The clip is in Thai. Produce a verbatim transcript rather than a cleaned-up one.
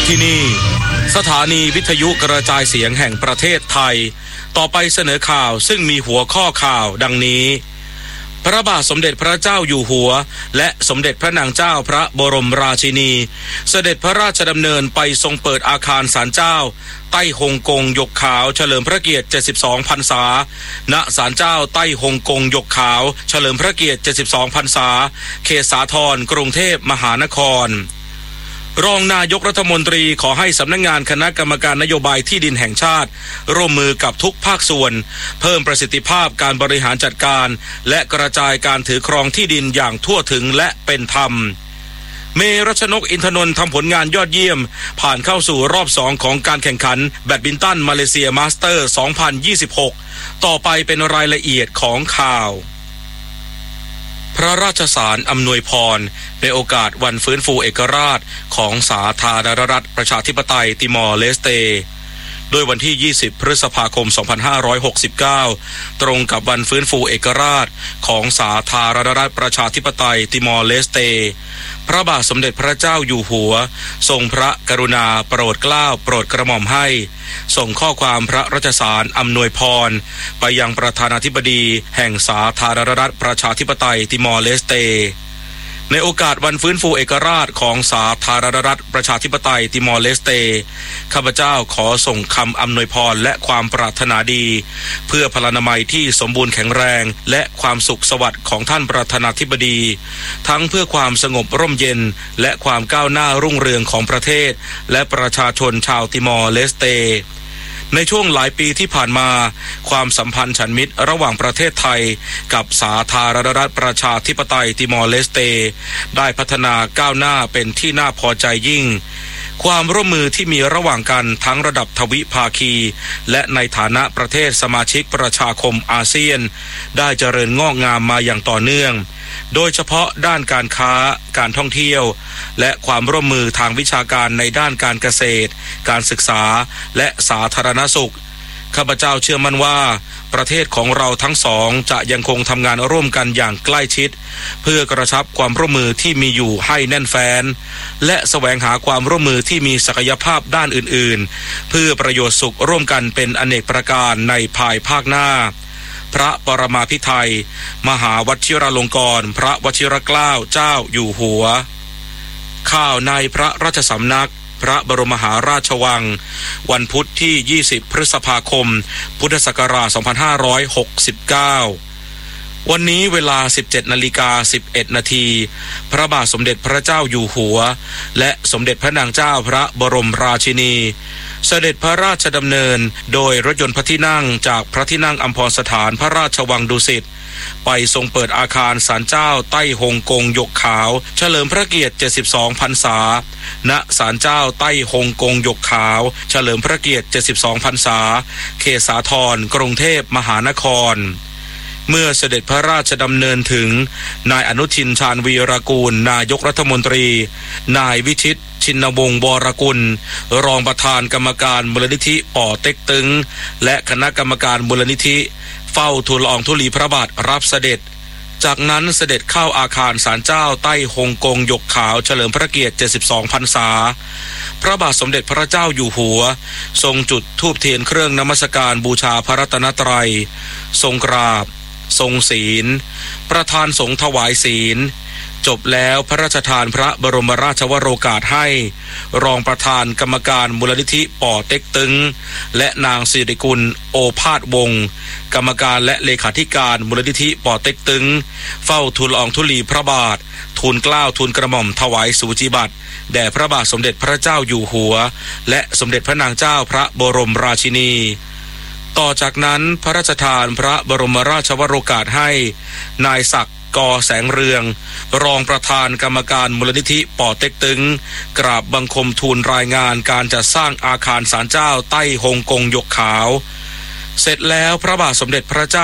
ที่นี่สถานีวิทยุกระจายเสียงแห่งประเทศไทยต่อไปเสนอข่าวซึ่งมีหัวข้อข่าวดังนี้พระบาทสมเด็จพระเจ้าอยู่หัวและสมเด็จพระนางเจ้าพระบรมราชินีเสด็จพระราชดำเนินไปทรงเปิดอาคารศาลเจ้าใต้ฮงกงหยกขาวเฉลิมพระเกียรติเจ็ดสิบสองพรรษาณศาลเจ้าใต้ฮงกงหยกขาวเฉลิมพระเกียรติเจ็ดสิบสองพรรษาเขตสาทรกรุงเทพมหานครรองนายกรัฐมนตรีขอให้สำนักงานคณะกรรมการนโยบายที่ดินแห่งชาติร่วมมือกับทุกภาคส่วนเพิ่มประสิทธิภาพการบริหารจัดการและกระจายการถือครองที่ดินอย่างทั่วถึงและเป็นธรรมเมรัชนกอินทนนท์ทำผลงานยอดเยี่ยมผ่านเข้าสู่รอบสองของการแข่งขันแบดมินตันมาเลเซียมาสเตอร์สองพันยี่สิบหกต่อไปเป็นรายละเอียดของข่าวพระราชสารอำนวยพรในโอกาสวันฟื้นฟูเอกราชของสาธารณรัฐประชาธิปไตยติมอร์เลสเตโดยวันที่ยี่สิบพฤษภาคมสองพันห้าร้อยหกสิบเก้าตรงกับวันฟื้นฟูเอกราชของสาธารณรัฐประชาธิปไตยติมอร์เลสเตพระบาทสมเด็จพระเจ้าอยู่หัวทรงพระกรุณาโปรดเกล้าโปรดกระหม่อมให้ส่งข้อความพระราชสารอำนวยพรไปยังประธานาธิบดีแห่งสาธารณรัฐประชาธิปไตยติมอร์เลสเตในโอกาสวันฟื้นฟูเอกราชของสาธารณรัฐประชาธิปไตยติมอร์เลสเตข้าพเจ้าขอส่งคำอำนวยพรและความปรารถนาดีเพื่อพลานามัยที่สมบูรณ์แข็งแรงและความสุขสวัสดิ์ของท่านประธานาธิบดีทั้งเพื่อความสงบร่มเย็นและความก้าวหน้ารุ่งเรืองของประเทศและประชาชนชาวติมอร์เลสเตในช่วงหลายปีที่ผ่านมาความสัมพันธ์ฉันมิตรระหว่างประเทศไทยกับสาธารณรัฐประชาธิปไตยติมอร์เลสเตได้พัฒนาก้าวหน้าเป็นที่น่าพอใจยิ่งความร่วมมือที่มีระหว่างกันทั้งระดับทวิภาคีและในฐานะประเทศสมาชิกประชาคมอาเซียนได้เจริญงอกงามมาอย่างต่อเนื่องโดยเฉพาะด้านการค้าการท่องเที่ยวและความร่วมมือทางวิชาการในด้านการเกษตรการศึกษาและสาธารณสุขข้าพเจ้าเชื่อมั่นว่าประเทศของเราทั้งสองจะยังคงทำงานร่วมกันอย่างใกล้ชิดเพื่อกระชับความร่วมมือที่มีอยู่ให้แน่นแฟ้นและแสวงหาความร่วมมือที่มีศักยภาพด้านอื่นๆเพื่อประโยชน์สุขร่วมกันเป็นอเนกประการในภายภาคหน้าพระปรมาภิไธยมหาวชิราลงกรณ์พระวชิรเกล้าเจ้าอยู่หัวข่าวในพระราชสำนักพระบรมมหาราชวังวันพุธที่ยี่สิบพฤษภาคมพุทธศักราชสองพันห้าร้อยหกสิบเก้าวันนี้เวลา สิบเจ็ดนาฬิกาสิบเอ็ดนาทีพระบาทสมเด็จพระเจ้าอยู่หัวและสมเด็จพระนางเจ้าพระบรมราชินีเสด็จพระราชดำเนินโดยรถยนต์พระที่นั่งจากพระที่นั่งอัมพรสถานพระราชวังดุสิตไปทรงเปิดอาคารศาลเจ้าใต้ฮงกงหยกขาวเฉลิมพระเกียรติเจ็ดสิบสองพรรษาณศาลเจ้าใต้ฮงกงหยกขาวเฉลิมพระเกียรติเจ็ดสิบสองพรรษาเขตสาทรกรุงเทพมหานครเมื่อเสด็จพระราชดำเนินถึงนายอนุทินชาญวีรกูลนายกรัฐมนตรีนายวิชิตชินวงศ์วรกุลรองประธานกรรมการมูลนิธิป่อเต็กตึงและคณะกรรมการมูลนิธิเฝ้าทูลละอองธุลีพระบาทรับเสด็จจากนั้นเสด็จเข้าอาคารศาลเจ้าใต้ฮงกงหยกขาวเฉลิมพระเกียรติเจ็ดสิบสองพรรษาพระบาทสมเด็จพระเจ้าอยู่หัวทรงจุดธูปเทียนเครื่องนมัสการบูชาพระรัตนตรัยทรงกราบทรงศีลประธานสงฆ์ถวายศีลจบแล้วพระราชทานพระบรมราชวโรกาสให้รองประธานกรรมการมูลนิธิป่อเต็กตึงและนางสิริกุลโอภาสวงศ์กรรมการและเลขาธิการมูลนิธิป่อเต็กตึงเฝ้าทูลละอองธุลีพระบาททูลเกล้าทูลกระหม่อมถวายสูจิบัติแด่พระบาทสมเด็จพระเจ้าอยู่หัวและสมเด็จพระนางเจ้าพระบรมราชินีต่อจากนั้นพระราชทานพระบรมราชวโรกาสให้นายศักดิ์กอแสงเรืองรองประธานกรรมการมูลนิธิป่อเต็กตึงกราบบังคมทูลรายงานการจัดสร้างอาคารศาลเจ้าใต้ฮงกงหยกขาวเสร็จแล้วพระบาทสมเด็จพระเจ้า